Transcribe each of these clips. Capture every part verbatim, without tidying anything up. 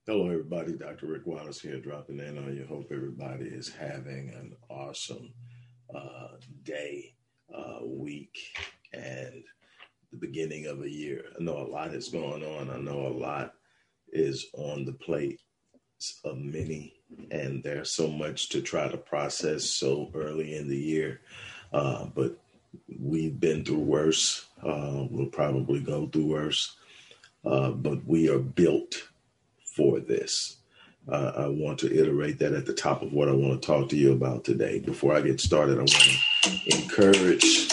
Hello, everybody. Doctor Rick Wallace here, dropping in on you. Hope everybody is having an awesome uh, day, uh, week, and the beginning of a year. I know a lot is going on. I know a lot is on the plate of many, and there's so much to try to process so early in the year. Uh, but we've been through worse. Uh, we'll probably go through worse, uh, but we are built for this. Uh, I want to iterate that at the top of what I want to talk to you about today. Before I get started, I want to encourage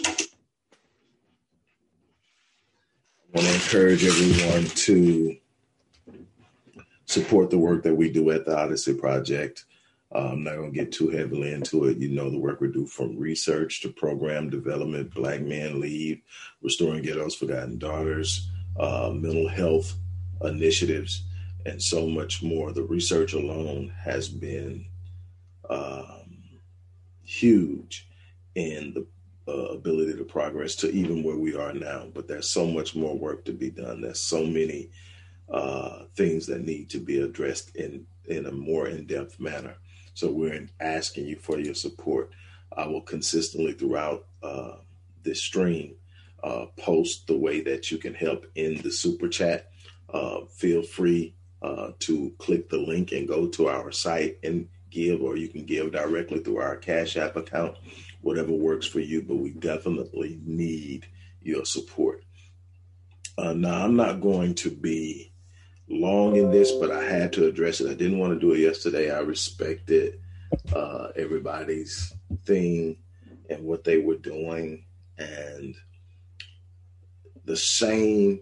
I want to encourage everyone to support the work that we do at the Odyssey Project. Uh, I'm not going to get too heavily into it. You know the work we do, from research to program development, Black Men Lead, Restoring Ghetto's Forgotten Daughters, uh, mental health initiatives, and so much more. The research alone has been um, huge in the uh, ability to progress to even where we are now. But there's so much more work to be done. There's so many uh, things that need to be addressed in, in a more in-depth manner. So we're asking you for your support. I will consistently throughout uh, this stream uh, post the way that you can help in the super chat. Uh, feel free Uh, to click the link and go to our site and give, or you can give directly through our Cash App account, whatever works for you, but we definitely need your support. Uh, now, I'm not going to be long in this, but I had to address it. I didn't want to do it yesterday. I respected uh, everybody's thing and what they were doing, and the same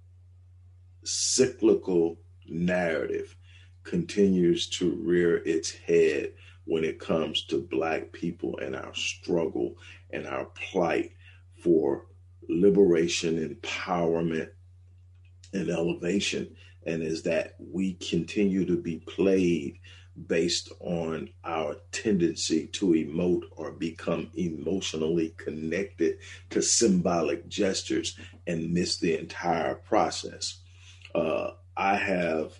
cyclical narrative continues to rear its head when it comes to Black people and our struggle and our plight for liberation, empowerment, and elevation. And is that we continue to be played based on our tendency to emote or become emotionally connected to symbolic gestures and miss the entire process. Uh, I have,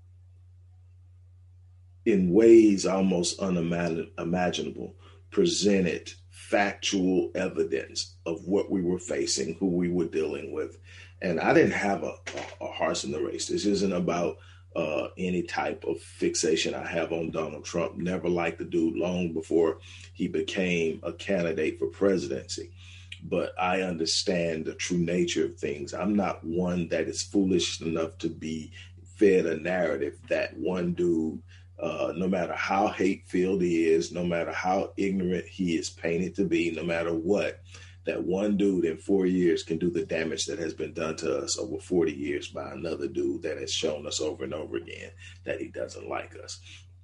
in ways almost unimaginable, presented factual evidence of what we were facing, who we were dealing with. And I didn't have a, a, a horse in the race. This isn't about uh, any type of fixation I have on Donald Trump. Never liked the dude long before he became a candidate for presidency. But I understand the true nature of things. I'm not one that is foolish enough to be fed a narrative that one dude, uh, no matter how hate-filled he is, no matter how ignorant he is painted to be, no matter what, that one dude in four years can do the damage that has been done to us over forty years by another dude that has shown us over and over again that he doesn't like us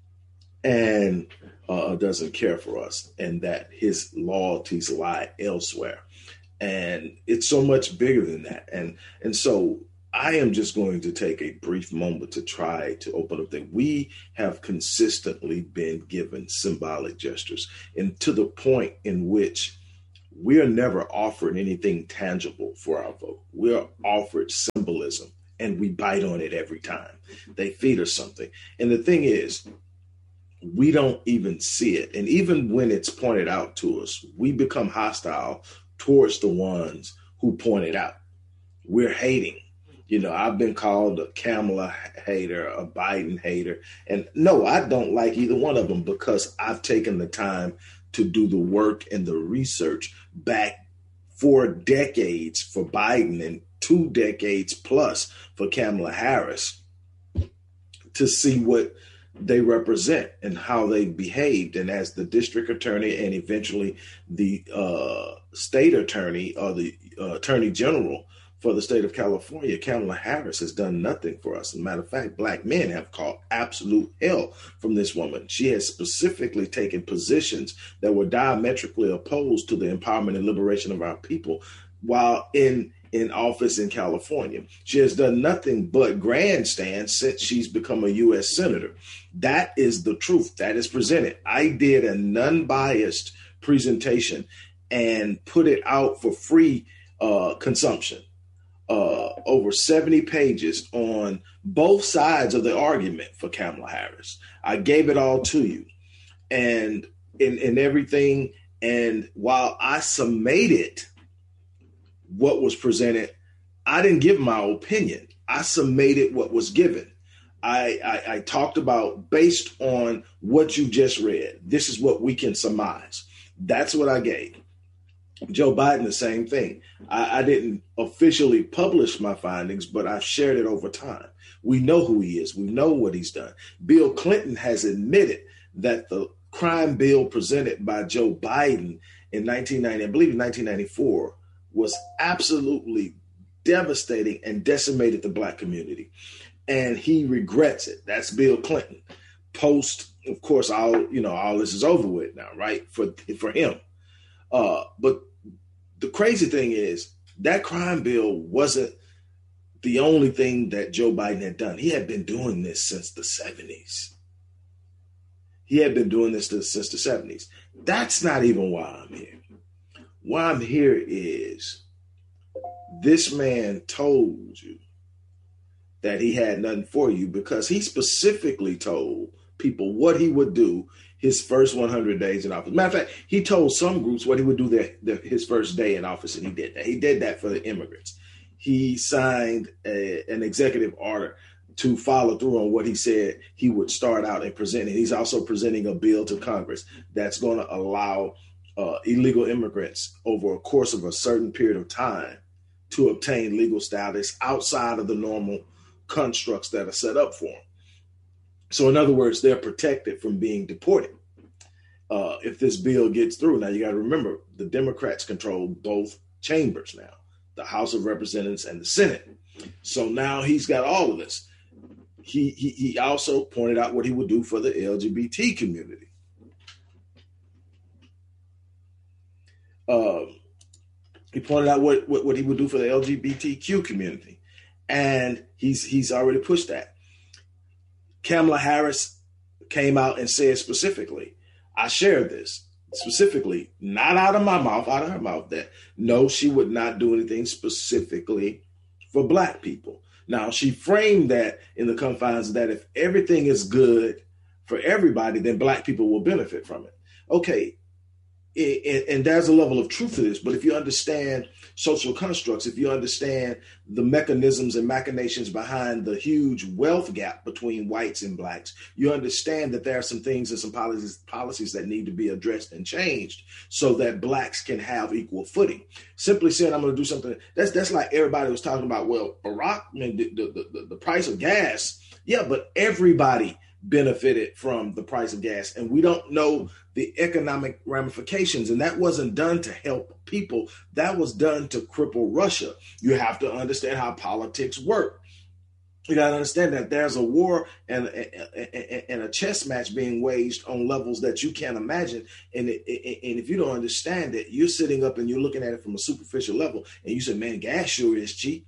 and uh, doesn't care for us, and that his loyalties lie elsewhere. And it's so much bigger than that. And and so I am just going to take a brief moment to try to open up that we have consistently been given symbolic gestures, and to the point in which we are never offered anything tangible for our vote. We are offered symbolism, and we bite on it every time. They feed us something. And the thing is, we don't even see it. And even when it's pointed out to us, we become hostile towards the ones who point it out. We're hating. You know, I've been called a Kamala hater, a Biden hater. And no, I don't like either one of them, because I've taken the time to do the work and the research back four decades for Biden and two decades plus for Kamala Harris to see what they represent and how they behaved. And as the district attorney and eventually the uh, state attorney or the uh, attorney general for the state of California, Kamala Harris has done nothing for us. As a matter of fact, Black men have caught absolute hell from this woman. She has specifically taken positions that were diametrically opposed to the empowerment and liberation of our people while in in office in California. She has done nothing but grandstand since she's become a U S senator. That is the truth that is presented. I did a non-biased presentation and put it out for free uh, consumption uh, over seventy pages on both sides of the argument for Kamala Harris. I gave it all to you, and in, in everything. And while I summated what was presented, I didn't give my opinion. I summated what was given. I, I, I talked about, based on what you just read, this is what we can surmise. That's what I gave. Joe Biden, the same thing. I, I didn't officially publish my findings, but I've shared it over time. We know who he is. We know what he's done. Bill Clinton has admitted that the crime bill presented by Joe Biden in nineteen ninety, I believe in nineteen ninety-four, was absolutely devastating and decimated the black community. And he regrets it. That's Bill Clinton. Post, of course, all you know, all this is over with now, right? For for him. Uh, but the crazy thing is that crime bill wasn't the only thing that Joe Biden had done. He had been doing this since the seventies. He had been doing this since the seventies. That's not even why I'm here. Why I'm here is this man told you that he had nothing for you because he specifically told people what he would do his first one hundred days in office. Matter of fact, he told some groups what he would do their, their, his first day in office, and he did that. He did that for the immigrants. He signed a, an executive order to follow through on what he said he would start out and present. And he's also presenting a bill to Congress that's going to allow uh, illegal immigrants over a course of a certain period of time to obtain legal status outside of the normal constructs that are set up for them. So in other words, they're protected from being deported uh, if this bill gets through. Now, you got to remember, the Democrats control both chambers now, the House of Representatives and the Senate. So now he's got all of this. He, he, he also pointed out what he would do for the L G B T community. Um, he pointed out what, what, what he would do for the L G B T Q community. And he's he's already pushed that. Kamala Harris came out and said specifically, I shared this specifically, not out of my mouth, out of her mouth, that no, she would not do anything specifically for black people. Now, she framed that in the confines that if everything is good for everybody, then black people will benefit from it. Okay, and, and there's a level of truth to this, but if you understand social constructs, if you understand the mechanisms and machinations behind the huge wealth gap between whites and blacks, you understand that there are some things and some policies policies that need to be addressed and changed so that blacks can have equal footing. Simply saying I'm going to do something, that's that's like everybody was talking about, well, Barack, I mean, the, the, the, the price of gas, yeah, but everybody benefited from the price of gas, and we don't know the economic ramifications. And that wasn't done to help people. That was done to cripple Russia. You have to understand how politics work. You got to understand that there's a war and, and, and a chess match being waged on levels that you can't imagine. And, it, and if you don't understand it, you're sitting up and you're looking at it from a superficial level, and you say, man, gas sure is cheap.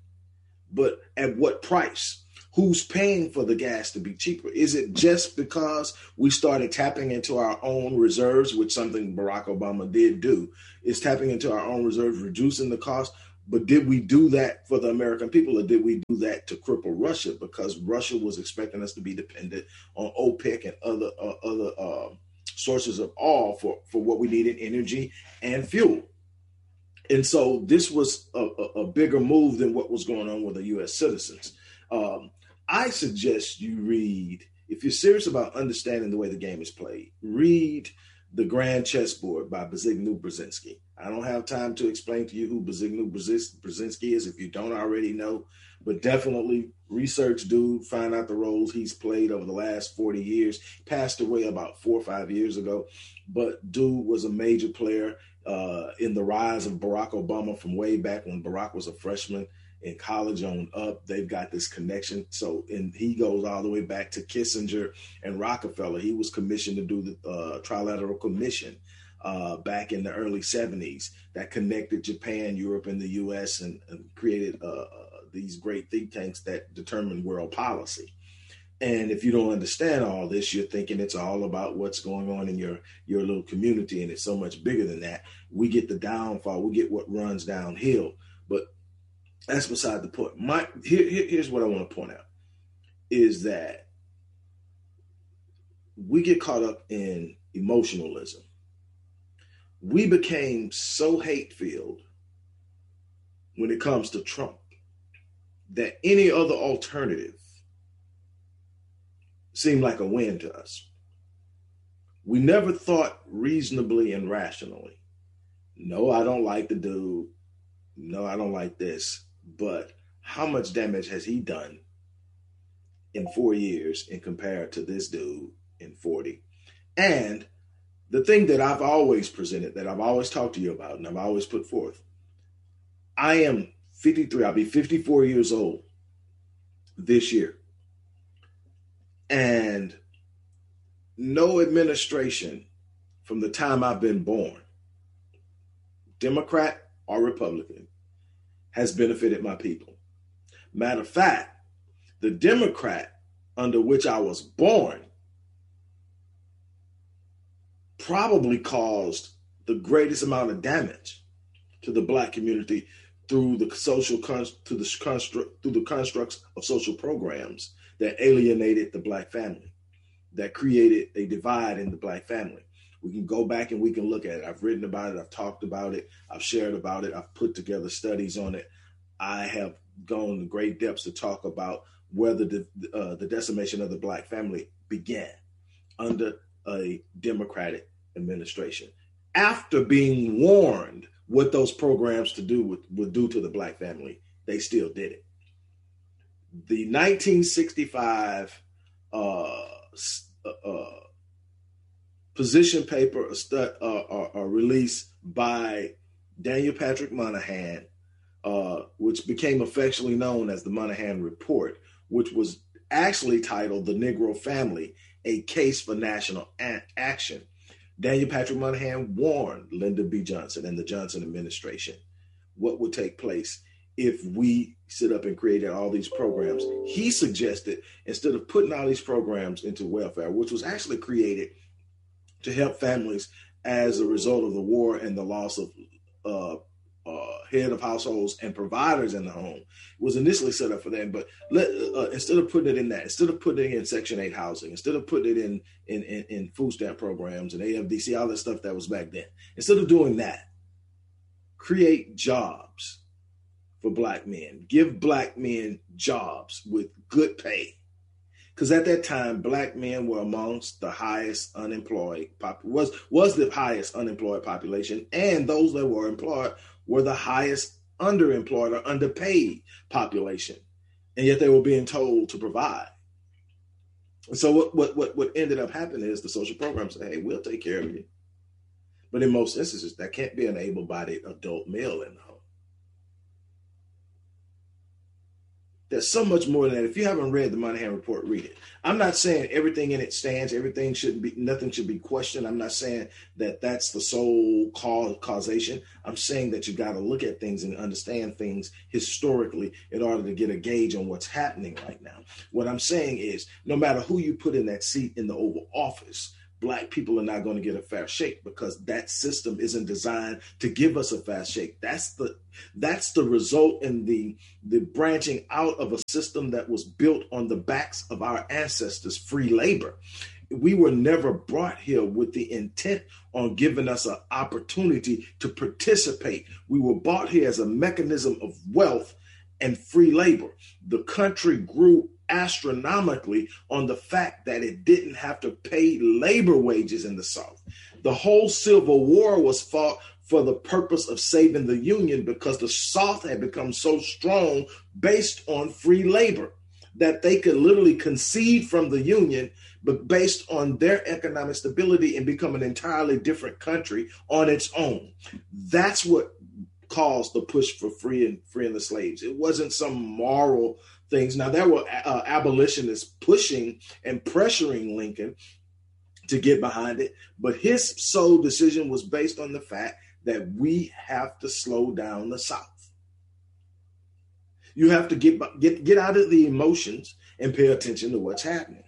But at what price? Who's paying for the gas to be cheaper? Is it just because we started tapping into our own reserves, which something Barack Obama did do, is tapping into our own reserves, reducing the cost? But did we do that for the American people, or did we do that to cripple Russia? Because Russia was expecting us to be dependent on OPEC and other uh, other uh, sources of oil for, for what we needed, energy and fuel. And so this was a, a, a bigger move than what was going on with the U S citizens. Um, I suggest you read, if you're serious about understanding the way the game is played, read The Grand Chessboard by Zbigniew Brzezinski. I don't have time to explain to you who Zbigniew Brzezinski is if you don't already know, but definitely research dude, find out the roles he's played over the last forty years. Passed away about four or five years ago, but dude was a major player uh, in the rise of Barack Obama from way back when Barack was a freshman in college on up. They've got this connection. So, and he goes all the way back to Kissinger and Rockefeller. He was commissioned to do the uh, Trilateral Commission uh, back in the early seventies that connected Japan, Europe, and the U S and, and created uh, uh, these great think tanks that determine world policy. And if you don't understand all this, you're thinking it's all about what's going on in your, your little community, and it's so much bigger than that. We get the downfall. We get what runs downhill. But that's beside the point. My here, here, here's what I want to point out is that we get caught up in emotionalism. We became so hate-filled when it comes to Trump that any other alternative seemed like a win to us. We never thought reasonably and rationally. No, I don't like the dude. No, I don't like this. But how much damage has he done in four years in compared to this dude in forty? And the thing that I've always presented, that I've always talked to you about, and I've always put forth, I am fifty-three. I'll be fifty-four years old this year. And no administration from the time I've been born, Democrat or Republican, has benefited my people. Matter of fact, the Democrat under which I was born probably caused the greatest amount of damage to the Black community through the social con- to the construct through the constructs of social programs that alienated the Black family, that created a divide in the Black family. We can go back and we can look at it. I've written about it. I've talked about it. I've shared about it. I've put together studies on it. I have gone to great depths to talk about whether the uh, the decimation of the Black family began under a Democratic administration. After being warned what those programs to do would, would do to the Black family, they still did it. The nineteen sixty-five uh, uh, position paper a stu- uh, uh, uh, released by Daniel Patrick Moynihan, uh, which became affectionately known as the Moynihan Report, which was actually titled The Negro Family, A Case for National a- Action. Daniel Patrick Moynihan warned Lyndon B. Johnson and the Johnson administration what would take place if we sit up and created all these programs. He suggested, instead of putting all these programs into welfare, which was actually created to help families as a result of the war and the loss of uh, uh, head of households and providers in the home, it was initially set up for them. But let, uh, instead of putting it in that, instead of putting it in Section eight housing, instead of putting it in, in, in, in food stamp programs and A F D C, all that stuff that was back then, instead of doing that, create jobs for Black men, give Black men jobs with good pay. Because at that time, Black men were amongst the highest unemployed, pop- was, was the highest unemployed population, and those that were employed were the highest underemployed or underpaid population. And yet they were being told to provide. And so what, what, what, what ended up happening is the social program said, hey, we'll take care of you. But in most instances, that can't be an able-bodied adult male in the home. There's so much more than that. If you haven't read the Moynihan Report, read it. I'm not saying everything in it stands. Everything shouldn't be, nothing should be questioned. I'm not saying that that's the sole cause, causation. I'm saying that you got to look at things and understand things historically in order to get a gauge on what's happening right now. What I'm saying is, no matter who you put in that seat in the Oval Office, Black people are not going to get a fair shake, because that system isn't designed to give us a fair shake. That's the that's the result in the the branching out of a system that was built on the backs of our ancestors' free labor. We were never brought here with the intent on giving us an opportunity to participate. We were brought here as a mechanism of wealth and free labor. The country grew astronomically on the fact that it didn't have to pay labor wages in the South. The whole Civil War was fought for the purpose of saving the Union, because the South had become so strong based on free labor that they could literally concede from the Union, but based on their economic stability, and become an entirely different country on its own. That's what caused the push for freeing freeing the slaves. It wasn't some moral things. Now, there were uh, abolitionists pushing and pressuring Lincoln to get behind it, but his sole decision was based on the fact that we have to slow down the South. You have to get get get out of the emotions and pay attention to what's happening.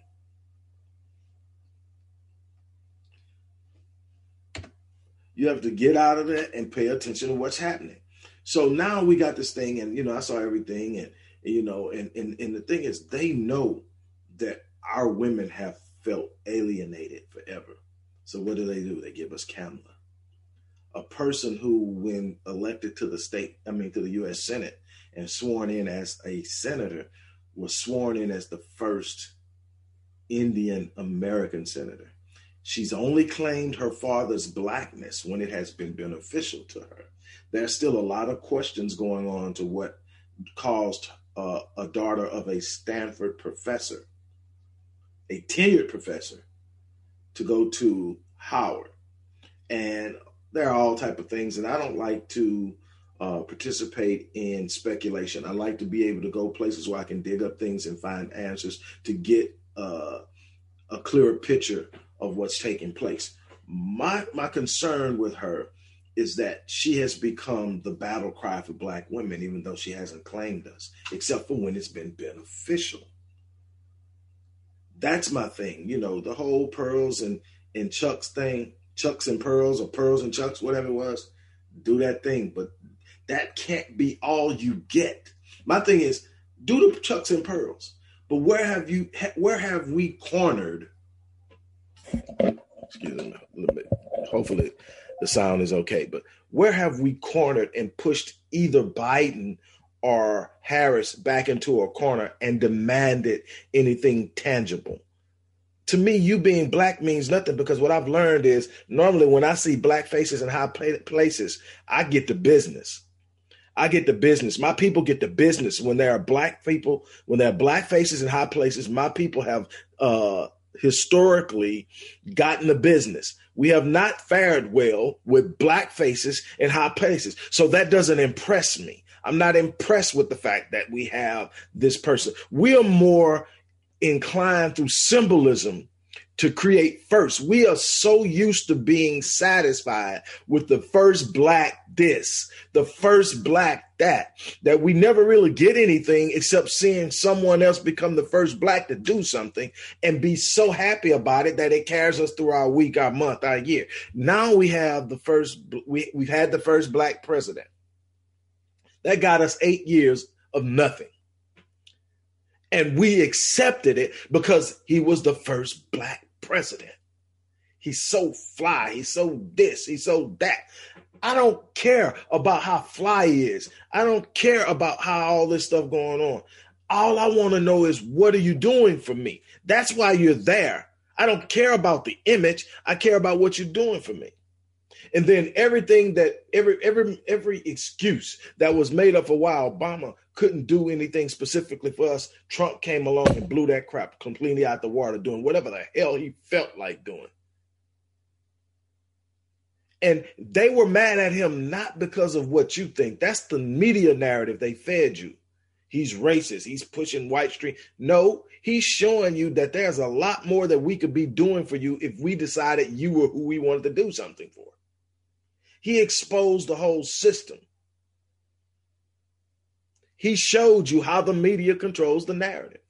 You have to get out of that and pay attention to what's happening. So now we got this thing, and you know, I saw everything, and you know, and and, and the thing is, they know that our women have felt alienated forever. So what do they do? They give us Kamala, a person who, when elected to the state, I mean to the U S Senate and sworn in as a senator, was sworn in as the first Indian American senator. She's only claimed her father's blackness when it has been beneficial to her. There's still a lot of questions going on to what caused uh, a daughter of a Stanford professor, a tenured professor, to go to Howard. And there are all type of things, and I don't like to uh, participate in speculation. I like to be able to go places where I can dig up things and find answers to get uh, a clearer picture of what's taking place. My my concern with her is that she has become the battle cry for Black women, even though she hasn't claimed us, except for when it's been beneficial. That's my thing. You know, the whole pearls and, and Chucks thing, Chucks and pearls, or pearls and Chucks, whatever it was, do that thing. But that can't be all you get. My thing is, do the Chucks and pearls. But where have you, where have we cornered, excuse me a little bit, hopefully the sound is okay, but where have we cornered and pushed either Biden or Harris back into a corner and demanded anything tangible? To me, you being Black means nothing, because what I've learned is normally when I see Black faces in high places, I get the business. I get the business. My people get the business. When there are Black people, when there are Black faces in high places, my people have uh, historically gotten the business. We have not fared well with Black faces in high places. So that doesn't impress me. I'm not impressed with the fact that we have this person. We are more inclined through symbolism to create first. We are so used to being satisfied with the first Black this, the first Black that, that we never really get anything except seeing someone else become the first Black to do something and be so happy about it that it carries us through our week, our month, our year. Now we have the first, we, we've had the first Black president. That got us eight years of nothing. And we accepted it because he was the first Black president. He's so fly. He's so this. He's so that. I don't care about how fly he is. I don't care about how all this stuff going on. All I want to know is, what are you doing for me? That's why you're there. I don't care about the image. I care about what you're doing for me. And then everything that every every every excuse that was made up for why Obama couldn't do anything specifically for us, Trump came along and blew that crap completely out the water, doing whatever the hell he felt like doing. And they were mad at him not because of what you think. That's the media narrative they fed you. He's racist. He's pushing white street. No, he's showing you that there's a lot more that we could be doing for you if we decided you were who we wanted to do something for. He exposed the whole system. He showed you how the media controls the narrative.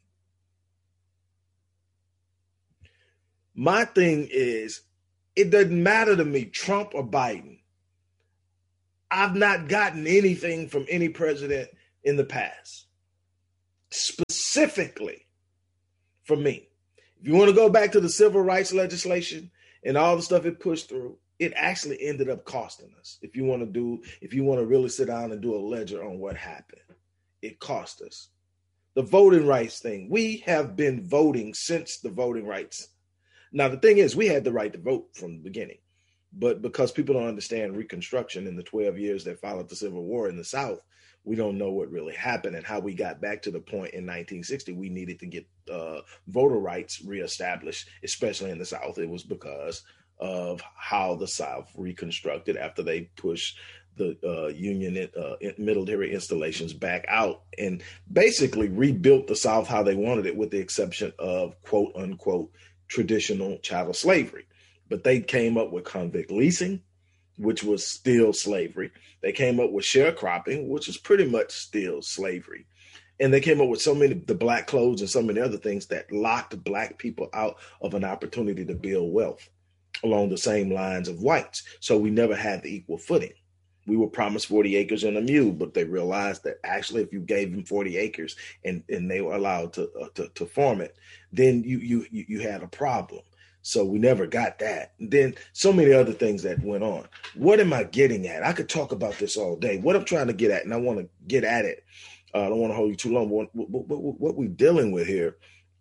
My thing is, it doesn't matter to me, Trump or Biden. I've not gotten anything from any president in the past, specifically for me. If you want to go back to the civil rights legislation and all the stuff it pushed through, it actually ended up costing us. If you want to do, if you want to really sit down and do a ledger on what happened, it cost us. The voting rights thing, we have been voting since the voting rights. Now, the thing is, we had the right to vote from the beginning, but because people don't understand Reconstruction in the twelve years that followed the Civil War in the South, we don't know what really happened and how we got back to the point in nineteen sixty we needed to get uh, voter rights reestablished, especially in the South. It was because of how the South reconstructed after they pushed the uh, Union uh, military installations back out and basically rebuilt the South how they wanted it, with the exception of quote unquote traditional chattel slavery. But they came up with convict leasing, which was still slavery. They came up with sharecropping, which is pretty much still slavery. And they came up with so many, the black codes and so many other things that locked Black people out of an opportunity to build wealth along the same lines of whites. So we never had the equal footing. We were promised forty acres and a mule, but they realized that actually if you gave them forty acres and, and they were allowed to, uh, to to farm it, then you you you had a problem. So we never got that. And then so many other things that went on. What am I getting at? I could talk about this all day. What I'm trying to get at, and I want to get at it. Uh, I don't want to hold you too long. But what, what, what, what we're dealing with here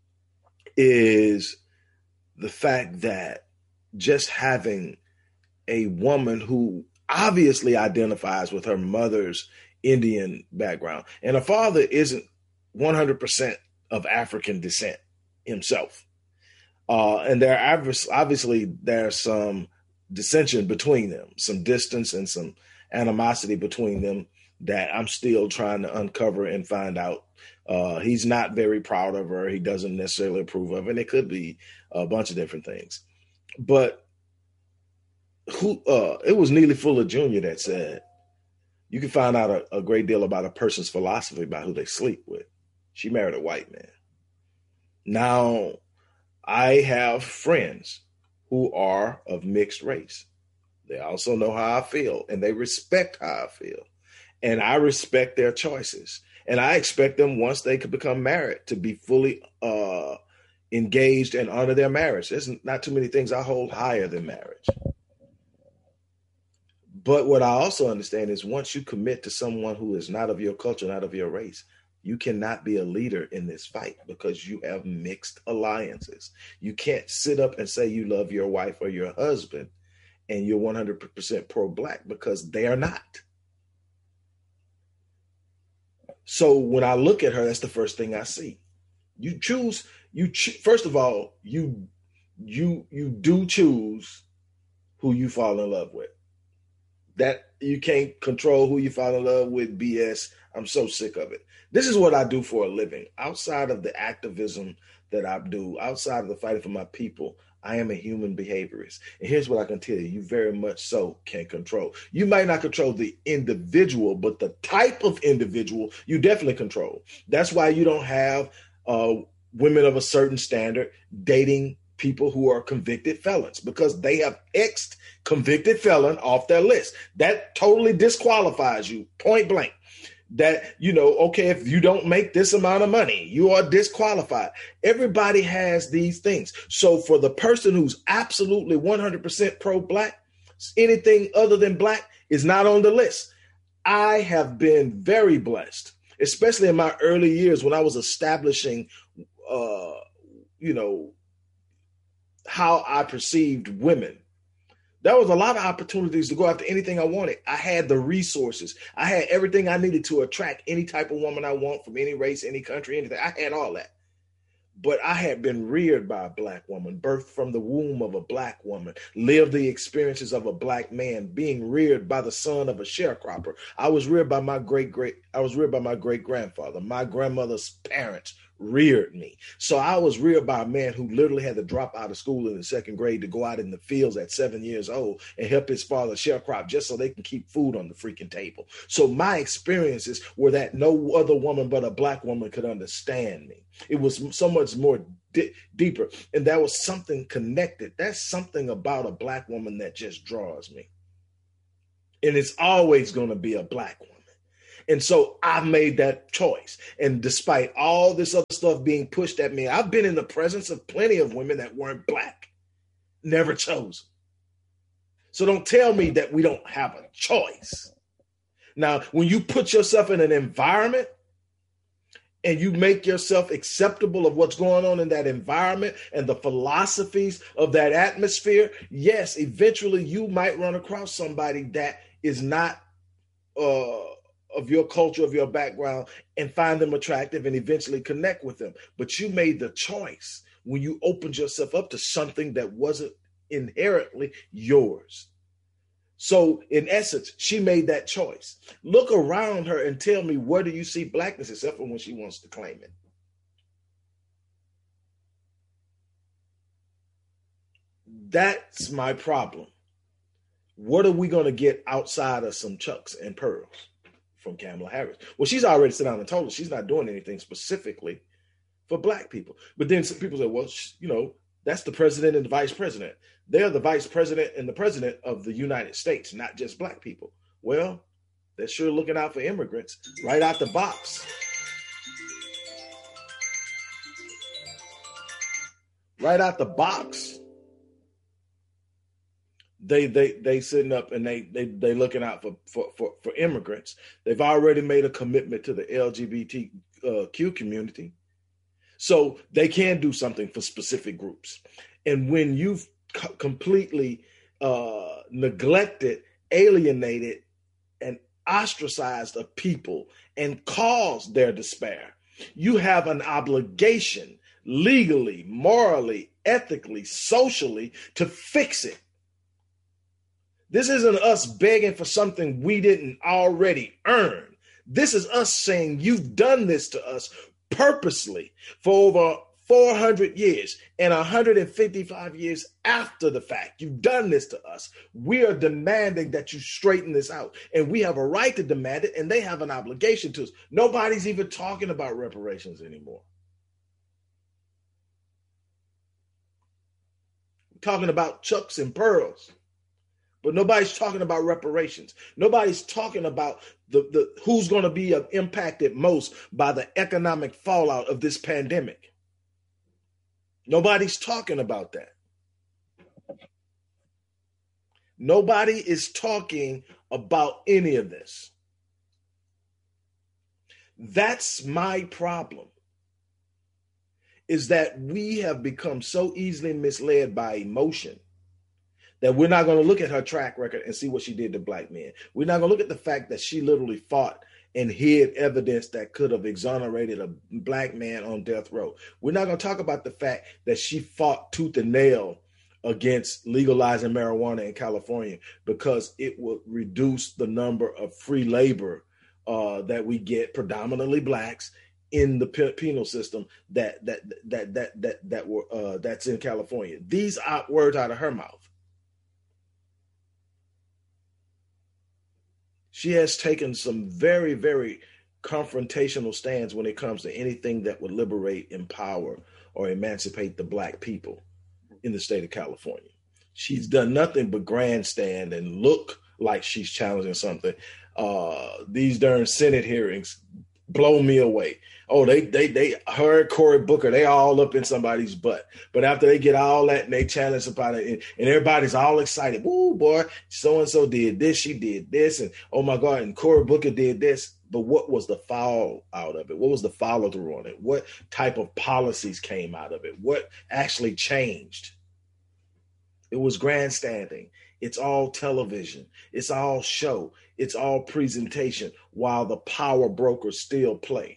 is the fact that just having a woman who obviously identifies with her mother's Indian background, and her father isn't one hundred percent of African descent himself. Uh, and there are obviously there's some dissension between them, some distance and some animosity between them that I'm still trying to uncover and find out. Uh, he's not very proud of her. He doesn't necessarily approve of it. And it could be a bunch of different things. But who? Uh, it was Neely Fuller Junior that said, you can find out a, a great deal about a person's philosophy by who they sleep with. She married a white man. Now, I have friends who are of mixed race. They also know how I feel, and they respect how I feel. And I respect their choices. And I expect them, once they could become married, to be fully uh, engaged and honor their marriage. There's not too many things I hold higher than marriage. But what I also understand is once you commit to someone who is not of your culture, not of your race, you cannot be a leader in this fight because you have mixed alliances. You can't sit up and say you love your wife or your husband and you're one hundred percent pro-Black because they are not. So when I look at her, that's the first thing I see. You choose, you cho- first of all, you you you do choose who you fall in love with. That you can't control who you fall in love with, B S. I'm so sick of it. This is what I do for a living. Outside of the activism that I do, outside of the fighting for my people, I am a human behaviorist. And here's what I can tell you. You very much so can control. You might not control the individual, but the type of individual you definitely control. That's why you don't have uh, women of a certain standard dating people who are convicted felons, because they have X'd convicted felon off their list. That totally disqualifies you, point blank. That, you know, okay, if you don't make this amount of money, you are disqualified. Everybody has these things. So for the person who's absolutely one hundred percent pro-Black, anything other than Black is not on the list. I have been very blessed, especially in my early years when I was establishing, uh, you know, how I perceived women. There was a lot of opportunities to go after anything I wanted. I had the resources. I had everything I needed to attract any type of woman I want from any race, any country, anything. I had all that. But I had been reared by a Black woman, birthed from the womb of a Black woman, lived the experiences of a Black man, being reared by the son of a sharecropper. I was reared by my great great. I was reared by my great grandfather. My grandmother's parents reared me. So I was reared by a man who literally had to drop out of school in the second grade to go out in the fields at seven years old and help his father sharecrop just so they can keep food on the freaking table. So my experiences were that no other woman but a Black woman could understand me. It was so much more di- deeper. And that was something connected. That's something about a Black woman that just draws me. And it's always going to be a Black woman. And so I made that choice. And despite all this other stuff being pushed at me, I've been in the presence of plenty of women that weren't Black, never chosen. So don't tell me that we don't have a choice. Now, when you put yourself in an environment and you make yourself acceptable of what's going on in that environment and the philosophies of that atmosphere, yes, eventually you might run across somebody that is not uh, of your culture, of your background, and find them attractive and eventually connect with them. But you made the choice when you opened yourself up to something that wasn't inherently yours. So in essence, she made that choice. Look around her and tell me, where do you see Blackness except for when she wants to claim it? That's my problem. What are we going to get outside of some chucks and pearls from Kamala Harris? Well, she's already sat down and told us she's not doing anything specifically for Black people. But then some people say, well, you know, that's the president and the vice president. They're the vice president and the president of the United States, not just Black people. Well, they're sure looking out for immigrants right out the box. Right out the box. They they they sitting up and they they they looking out for for for, for immigrants. They've already made a commitment to the L G B T Q community, so they can do something for specific groups. And when you've co- completely uh, neglected, alienated, and ostracized a people and caused their despair, you have an obligation, legally, morally, ethically, socially, to fix it. This isn't us begging for something we didn't already earn. This is us saying you've done this to us purposely for over four hundred years and one hundred fifty-five years after the fact. You've done this to us. We are demanding that you straighten this out. And we have a right to demand it, and they have an obligation to us. Nobody's even talking about reparations anymore. We're talking about chucks and pearls. But nobody's talking about reparations. Nobody's talking about the, the who's going to be impacted most by the economic fallout of this pandemic. Nobody's talking about that. Nobody is talking about any of this. That's my problem, is that we have become so easily misled by emotion that we're not going to look at her track record and see what she did to black men. We're not going to look at the fact that she literally fought and hid evidence that could have exonerated a black man on death row. We're not going to talk about the fact that she fought tooth and nail against legalizing marijuana in California because it would reduce the number of free labor uh, that we get, predominantly blacks, in the penal system that that that that that that were uh, that's in California. These are words out of her mouth. She has taken some very, very confrontational stands when it comes to anything that would liberate, empower, or emancipate the black people in the state of California. She's done nothing but grandstand and look like she's challenging something. Uh, these darn Senate hearings blow me away. Oh, they, they, they, her and Cory Booker, they all up in somebody's butt. But after they get all that and they challenge somebody and, and everybody's all excited. Woo, boy, so-and-so did this, she did this. And oh my God, and Cory Booker did this. But what was the fall out of it? What was the follow through on it? What type of policies came out of it? What actually changed? It was grandstanding. It's all television. It's all show. It's all presentation while the power brokers still play.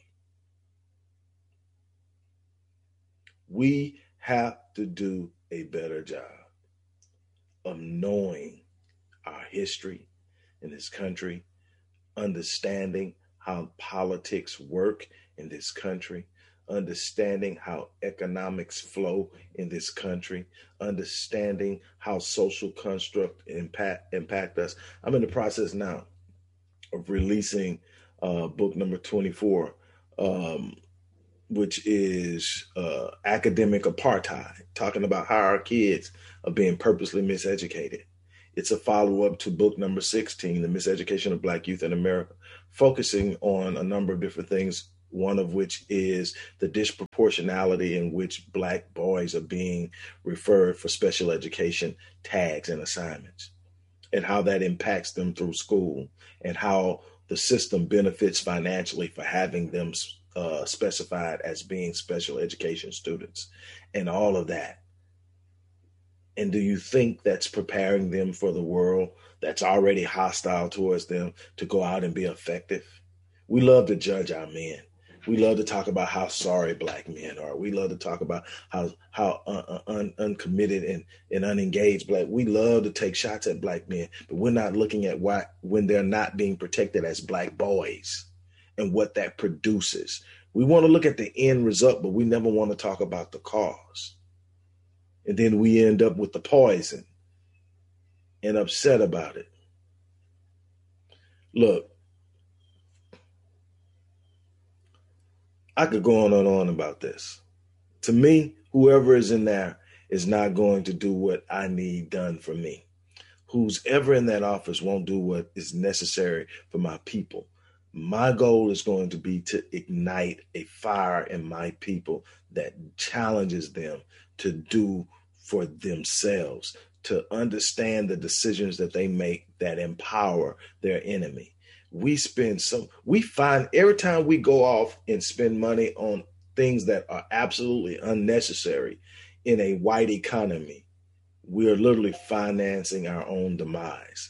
We have to do a better job of knowing our history in this country, understanding how politics work in this country, understanding how economics flow in this country, understanding how social construct impact impact us. I'm in the process now of releasing uh, book number twenty-four, um, which is uh, Academic Apartheid, talking about how our kids are being purposely miseducated. It's a follow-up to book number sixteen, The Miseducation of Black Youth in America, focusing on a number of different things, one of which is the disproportionality in which Black boys are being referred for special education tags and assignments, and how that impacts them through school, and how the system benefits financially for having them uh, specified as being special education students, and all of that. And do you think that's preparing them for the world that's already hostile towards them to go out and be effective? We love to judge our men. We love to talk about how sorry Black men are. We love to talk about how how un, un, uncommitted and, and unengaged Black. We love to take shots at Black men, but we're not looking at why when they're not being protected as Black boys and what that produces. We want to look at the end result, but we never want to talk about the cause. And then we end up with the poison and upset about it. Look, I could go on and on about this. To me, whoever is in there is not going to do what I need done for me. who's ever in that office won't do what is necessary for my people. My goal is going to be to ignite a fire in my people that challenges them to do for themselves, to understand the decisions that they make that empower their enemy. We spend some, we find every time we go off and spend money on things that are absolutely unnecessary in a white economy, we are literally financing our own demise.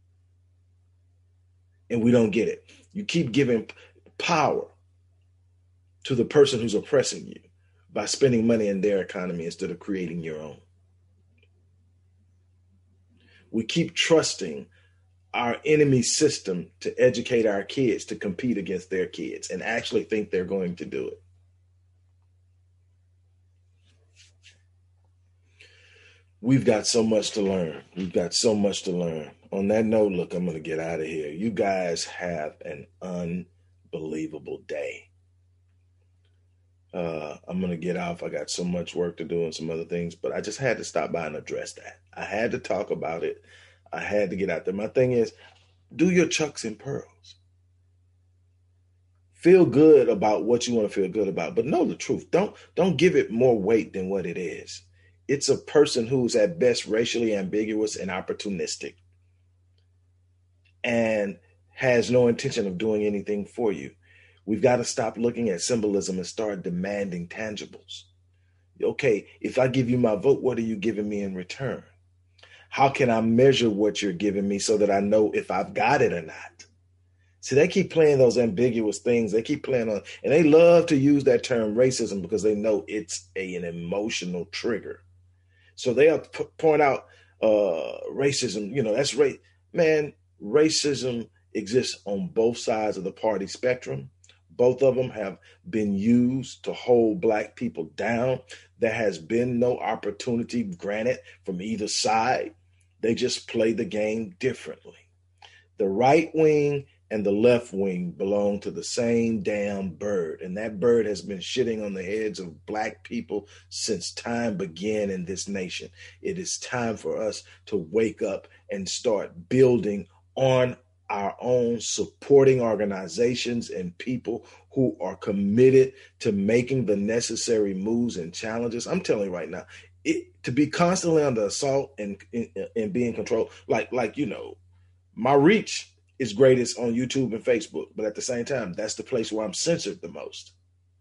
And we don't get it. You keep giving power to the person who's oppressing you by spending money in their economy instead of creating your own. We keep trusting our enemy system to educate our kids to compete against their kids and actually think they're going to do it. We've got so much to learn. We've got so much to learn. On that note, look, I'm going to get out of here. You guys have an unbelievable day. Uh, I'm going to get off. I got so much work to do and some other things, but I just had to stop by and address that. I had to talk about it. I had to get out there. My thing is, do your chucks and pearls. Feel good about what you want to feel good about, but know the truth. Don't, don't give it more weight than what it is. It's a person who's at best racially ambiguous and opportunistic and has no intention of doing anything for you. We've got to stop looking at symbolism and start demanding tangibles. Okay, if I give you my vote, what are you giving me in return? How can I measure what you're giving me so that I know if I've got it or not? See, they keep playing those ambiguous things. They keep playing on, and they love to use that term racism because they know it's a, an emotional trigger. So they'll p- point out uh, racism, you know, that's race. Man, racism exists on both sides of the party spectrum. Both of them have been used to hold Black people down. There has been no opportunity granted from either side. They just play the game differently. The right wing and the left wing belong to the same damn bird. And that bird has been shitting on the heads of Black people since time began in this nation. It is time for us to wake up and start building on our own, supporting organizations and people who are committed to making the necessary moves and challenges. I'm telling you right now, it, to be constantly under assault and, and, and being controlled, like, like, you know, my reach is greatest on YouTube and Facebook, but at the same time, that's the place where I'm censored the most.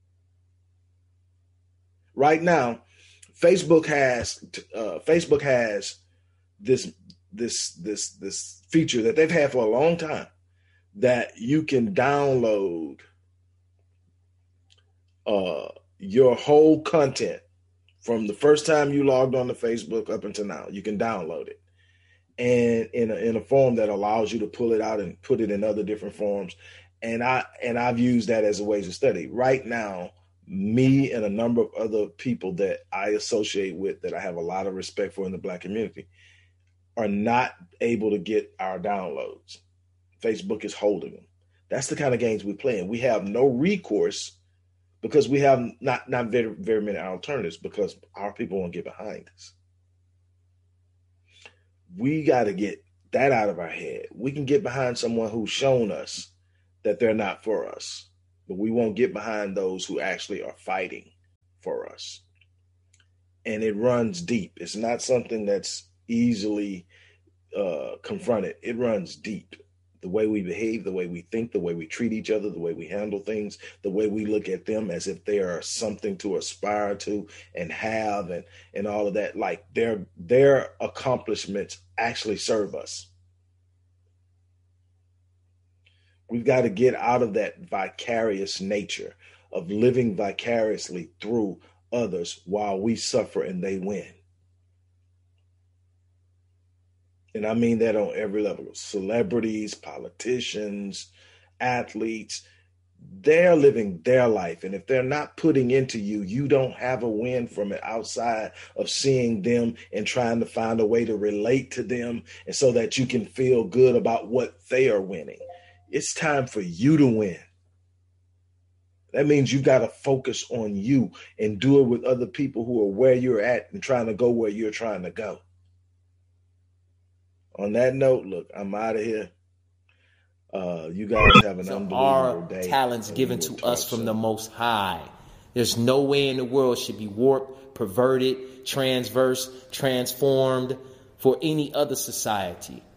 Right now, Facebook has uh, Facebook has this this this this feature that they've had for a long time that you can download uh, your whole content from the first time you logged on to Facebook up until now. You can download it. And in a, in a form that allows you to pull it out and put it in other different forms. And I and I've used that as a way to study. Right now, me and a number of other people that I associate with that I have a lot of respect for in the Black community are not able to get our downloads. Facebook is holding them. That's the kind of games we play. And we have no recourse because we have not, not very, very many alternatives because our people won't get behind us. We got to get that out of our head. We can get behind someone who's shown us that they're not for us, but we won't get behind those who actually are fighting for us. And it runs deep. It's not something that's easily uh, confronted. It runs deep. The way we behave, the way we think, the way we treat each other, the way we handle things, the way we look at them as if they are something to aspire to and have and, and all of that. Like their, their accomplishments actually serve us. We've got to get out of that vicarious nature of living vicariously through others while we suffer and they win. And I mean that on every level. Celebrities, politicians, athletes, they're living their life. And if they're not putting into you, you don't have a win from it outside of seeing them and trying to find a way to relate to them and so that you can feel good about what they are winning. It's time for you to win. That means you got to focus on you and do it with other people who are where you're at and trying to go where you're trying to go. on that note, look, I'm out of here. Uh, you guys have an So unbelievable our day. talents and given we will to us talk from soon. the Most High. There's no way in the world should be warped, perverted, transverse, transformed for any other society.